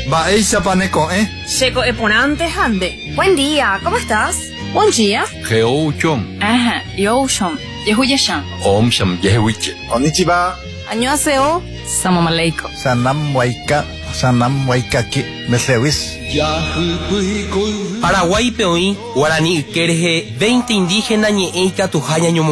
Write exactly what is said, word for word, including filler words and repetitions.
Va ella paneco, ¿eh? Checo eponante hande. Buen día, ¿cómo estás? Buen día. Geo Chom. Ajá, yo shom. Yehuye-shan. Om Sham Yehuiche. Konnichiwa. Annyeonghaseyo. Salam aleikum. Sanam Waika. Sanam Waikaki. Mesewis. Paraguay peoí, Guaraní Kerje, veinte indígenas ñeeika tujaña